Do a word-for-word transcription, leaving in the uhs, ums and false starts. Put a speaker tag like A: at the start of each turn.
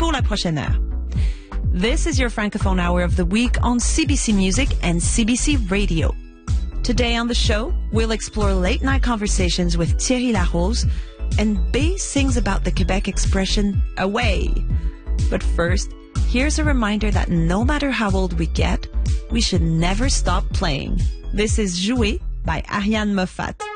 A: pour la prochaine heure. This is your Francophone Hour of the week on C B C Music and C B C Radio. Today on the show, we'll explore late-night conversations with Thierry Larose, and B sings about the Quebec expression, away. But first, here's a reminder that no matter how old we get, we should never stop playing. This is Jouer by Ariane Moffat.